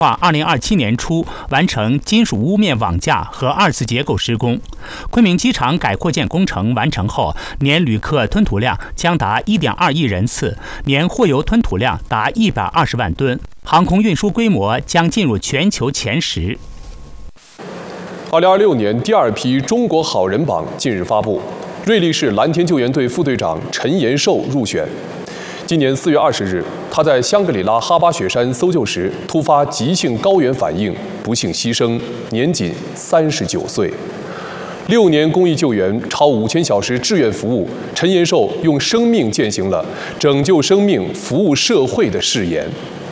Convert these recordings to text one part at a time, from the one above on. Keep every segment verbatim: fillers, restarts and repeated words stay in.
划二零二七年初完成金属屋面网架和二次结构施工。昆明机场改扩建工程完成后，年旅客吞吐量将达 一点二亿人次，年货油吞吐量达一百二十万吨，航空运输规模将进入全球前十。 二零二六年第二批中国好人榜近日发布，瑞丽市蓝天救援队副队长陈延寿入选。今年四月二十日，他在香格里拉哈巴雪山搜救时突发急性高原反应，不幸牺牲，年仅三十九岁。六年公益救援，超五千小时志愿服务，陈延寿用生命践行了拯救生命、服务社会的誓言。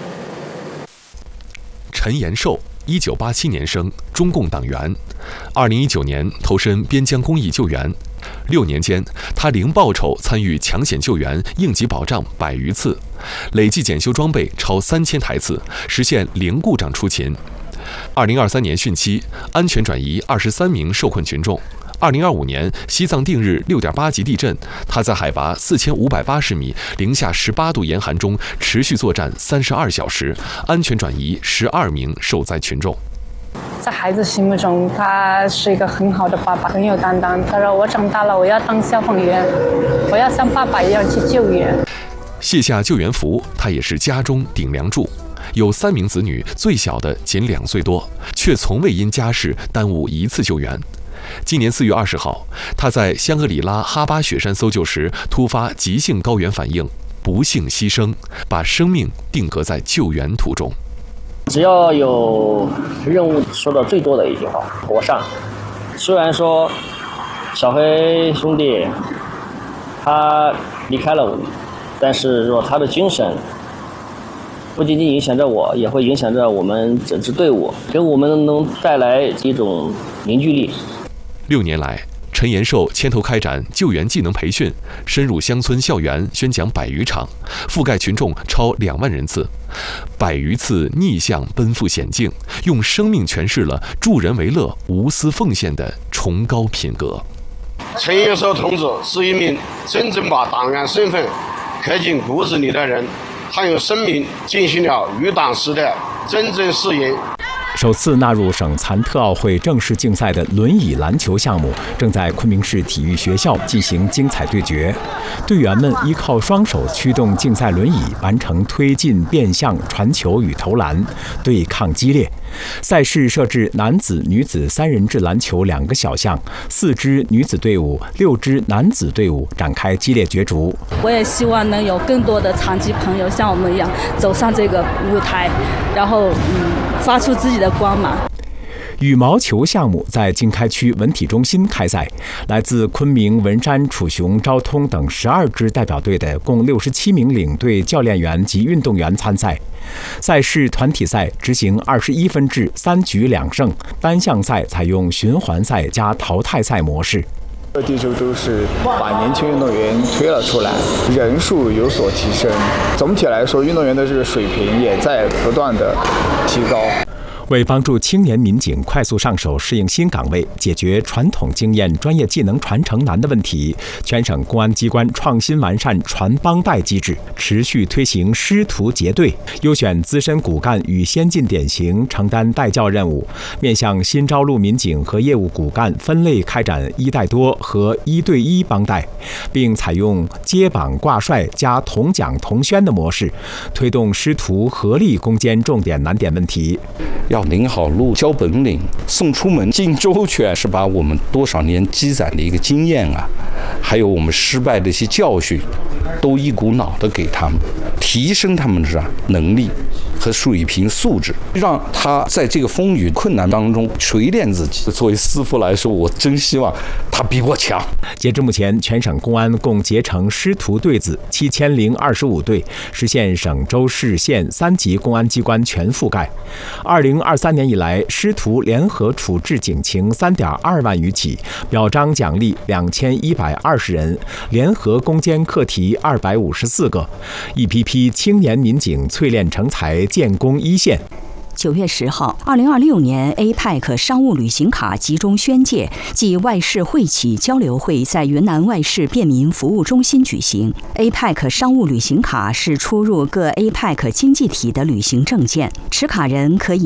陈延寿，一九八七年生，中共党员。二零一九年投身边疆公益救援。六年间，他零报酬参与抢险救援、应急保障百余次，累计检修装备超三千台次，实现零故障出勤。二零二三年汛期，安全转移二十三名受困群众。二零二五年西藏定日六点八级地震，他在海拔四千五百八十米、零下十八度严寒中持续作战三十二小时，安全转移十二名受灾群众。 在孩子心目中，他是一个很好的爸爸，很有担当。他说：“我长大了，我要当消防员，我要像爸爸一样去救援。” 卸下救援服，他也是家中顶梁柱。有三名子女，最小的仅两岁多，却从未因家事耽误一次救援。今年四月二十号，他在香格里拉哈巴雪山搜救时突发急性高原反应，不幸牺牲，把生命定格在救援途中。 只要有任务，说的最多的一句话：我上。虽然说小黑兄弟他离开了我们，但是说他的精神不仅仅影响着我，也会影响着我们整支队伍，给我们能带来一种凝聚力。 六年来，陈延寿牵头开展救援技能培训，深入乡村校园宣讲百余场，覆盖群众超两万人次，百余次逆向奔赴险境，用生命诠释了助人为乐、无私奉献的崇高品格。 陈延寿同志是一名真正把党员身份刻进骨子里的人，他用生命进行了与党时的真正誓言。 首次纳入省残特奥会正式竞赛的轮椅篮球项目，正在昆明市体育学校进行精彩对决。队员们依靠双手驱动竞赛轮椅，完成推进、变向、传球与投篮，对抗激烈。赛事设置男子、女子三人制篮球两个小项，四支女子队伍、六支男子队伍展开激烈角逐。 我也希望能有更多的残疾朋友像我们一样走上这个舞台，然后嗯，发出自己的光芒。 羽毛球项目在经开区文体中心开赛，来自昆明、文山、楚雄、昭通等十二支代表队的共六十七名领队、教练员及运动员参赛。赛事团体赛执行二十一分制，三局两胜；单项赛采用循环赛加淘汰赛模式。 各地就都是把年轻运动员推了出来，人数有所提升。总体来说，运动员的这个水平也在不断的提高。 为帮助青年民警快速上手适应新岗位，解决传统经验、专业技能传承难的问题，全省公安机关创新完善传帮带机制，持续推行师徒结对，优选资深骨干与先进典型承担带教任务，面向新招录民警和业务骨干分类开展一带多和一对一帮带，并采用接榜挂帅加同奖同宣的模式，推动师徒合力攻坚重点难点问题。 要领好路、教本领、送出门、尽周全，是把我们多少年积攒的一个经验啊，还有我们失败的一些教训，都一股脑的给他们，提升他们的能力和水平素质，让他在这个风雨困难当中锤炼自己。作为师傅来说，我真希望他比我强。 截至目前，全省公安共结成师徒队子七千零二十五队，实现省州市县三级公安机关全覆盖。二零二三年以来，师徒联合处置警情三点二万余起，表彰奖励两千一百二十人，联合攻坚课题二百五十四个，一批批青年民警淬炼成才，建功一线。 九月十号，二零二六年 A P E C 商务旅行卡集中宣介暨外事会企交流会在云南外事便民服务中心举行。A P E C 商务旅行卡是出入各 A P E C 经济体的旅行证件，持卡人可以